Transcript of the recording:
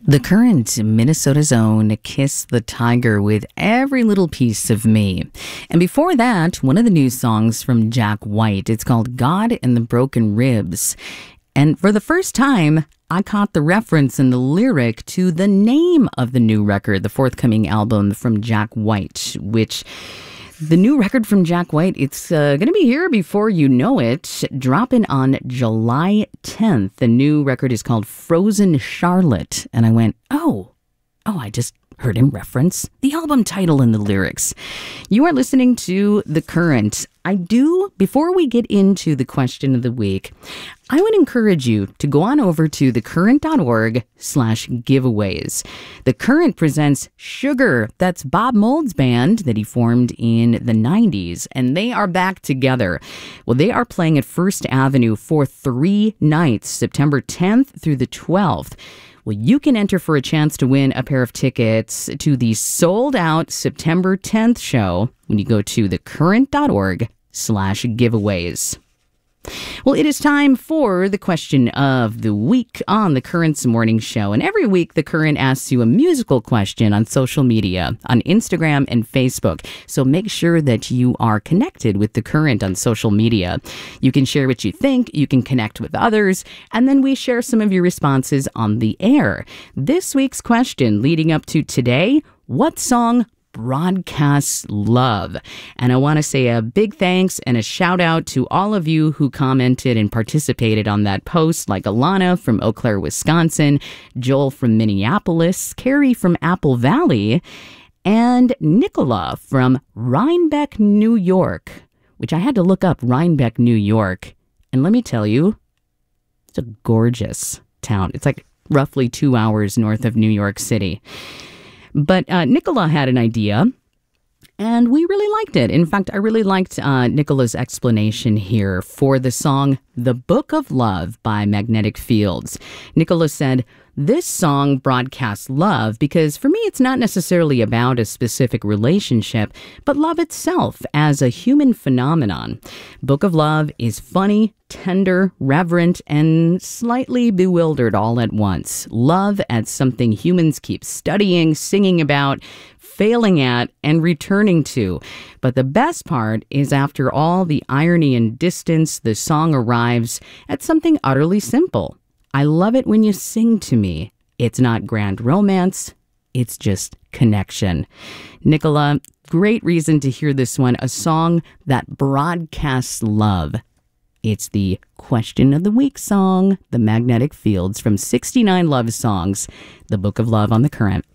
The Current, Minnesota's own Kiss the Tiger with Every Little Piece of Me. And before that, one of the new songs from Jack White. It's called God and the Broken Ribs. And for the first time, I caught the reference in the lyric to the name of the new record, the forthcoming album from Jack White, which... The new record from Jack White, it's going to be here before you know it, dropping on July 10th. The new record is called Frozen Charlotte. And I went, I just heard him reference the album title in the lyrics. You are listening to The Current. Before we get into the question of the week, I would encourage you to go on over to thecurrent.org/giveaways. The Current presents Sugar. That's Bob Mould's band that he formed in the 90s, and they are back together. Well, they are playing at First Avenue for 3 nights, September 10th through the 12th. Well, you can enter for a chance to win a pair of tickets to the sold-out September 10th show when you go to thecurrent.org/giveaways. Well, it is time for the question of the week on The Current's morning show. And every week, The Current asks you a musical question on social media, on Instagram and Facebook. So make sure that you are connected with The Current on social media. You can share what you think, you can connect with others, and then we share some of your responses on the air. This week's question leading up to today, what song broadcasts love? And I want to say a big thanks and a shout out to all of you who commented and participated on that post, like Alana from Eau Claire, Wisconsin, Joel from Minneapolis, Carrie from Apple Valley, and Nicola from Rhinebeck, New York, which I had to look up Rhinebeck, New York. And let me tell you, it's a gorgeous town. It's like roughly 2 hours north of New York City. But Nicola had an idea, and we really liked it. In fact, I really liked Nicola's explanation here for the song The Book of Love by Magnetic Fields. Nicola said, this song broadcasts love because for me it's not necessarily about a specific relationship, but love itself as a human phenomenon. Book of Love is funny, tender, reverent, and slightly bewildered all at once. Love as something humans keep studying, singing about, failing at, and returning to. But the best part is after all the irony and distance, the song arrives at something utterly simple. I love it when you sing to me. It's not grand romance, it's just connection. Nicola, great reason to hear this one, a song that broadcasts love. It's the question of the week song, The Magnetic Fields from 69 Love Songs, The Book of Love on The Current.